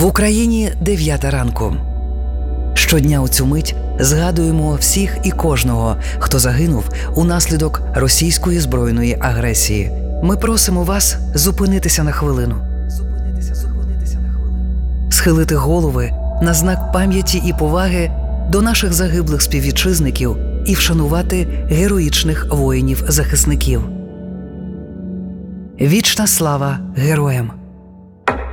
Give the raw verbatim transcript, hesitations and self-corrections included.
В Україні дев'ята ранку. Щодня у цю мить згадуємо всіх і кожного, хто загинув унаслідок російської збройної агресії. Ми просимо вас зупинитися на хвилину. Зупинитися, зупинитися на хвилину. Схилити голови на знак пам'яті і поваги до наших загиблих співвітчизників і вшанувати героїчних воїнів-захисників. Вічна слава героям!